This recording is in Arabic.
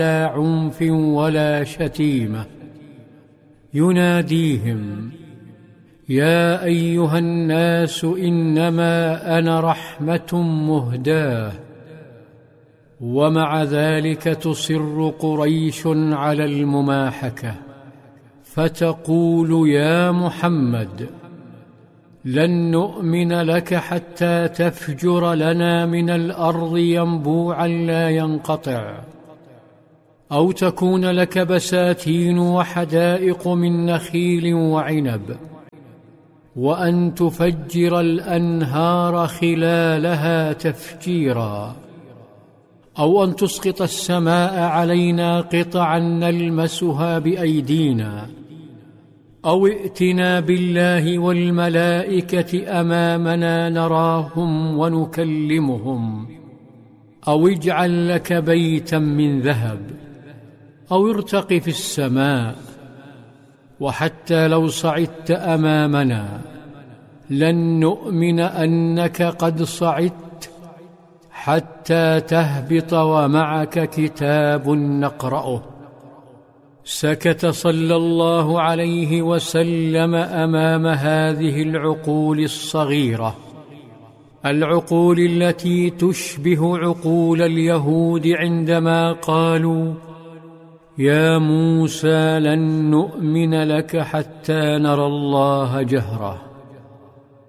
لا عنف ولا شتيمة، يناديهم: يا أيها الناس إنما أنا رحمة مهداة. ومع ذلك تصر قريش على المماحكة، فتقول: يا محمد، لن نؤمن لك حتى تفجر لنا من الأرض ينبوعا لا ينقطع، أو تكون لك بساتين وحدائق من نخيل وعنب، وأن تفجر الأنهار خلالها تفجيرا، أو أن تسقط السماء علينا قطعا نلمسها بأيدينا، أو ائتنا بالله والملائكة أمامنا نراهم ونكلمهم، أو اجعل لك بيتا من ذهب، أو ارتق في السماء. وحتى لو صعدت أمامنا لن نؤمن أنك قد صعدت حتى تهبط ومعك كتاب نقرأه. سكت صلى الله عليه وسلم أمام هذه العقول الصغيرة، العقول التي تشبه عقول اليهود عندما قالوا: يا موسى، لن نؤمن لك حتى نرى الله جهرة.